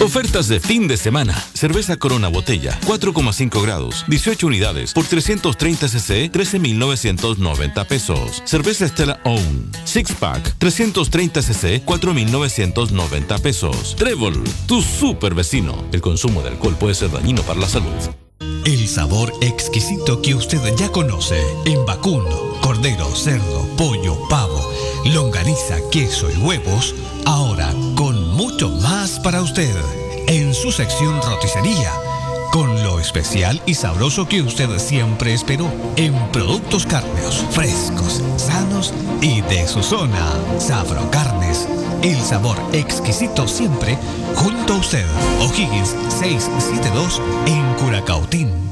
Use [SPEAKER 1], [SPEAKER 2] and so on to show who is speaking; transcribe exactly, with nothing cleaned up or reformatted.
[SPEAKER 1] Ofertas de fin de semana. Cerveza Corona botella, cuatro coma cinco grados, dieciocho unidades por trescientos treinta centilitros, trece mil novecientos noventa pesos. Cerveza Stella Own, six pack, trescientos treinta centilitros, cuatro mil novecientos noventa pesos. Trébol, tu super vecino. El consumo de alcohol puede ser dañino para la salud.
[SPEAKER 2] El sabor exquisito que usted ya conoce en vacuno, cordero, cerdo, pollo, pavo, longaniza, queso y huevos, ahora con mucho más para usted en su sección roticería, con lo especial y sabroso que usted siempre esperó en productos cárneos, frescos, sanos y de su zona. Sabro Carnes, el sabor exquisito siempre junto a usted. O'Higgins seiscientos setenta y dos en Curacautín.